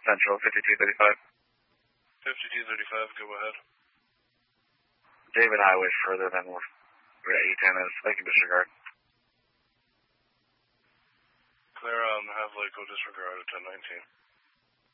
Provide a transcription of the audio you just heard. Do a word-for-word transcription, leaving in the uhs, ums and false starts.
Central, fifty-two thirty-five. fifty-two thirty-five, go ahead. David Highway further than we're at E ten is. Thank you, disregard. Clear on have Lake, go disregard at ten nineteen.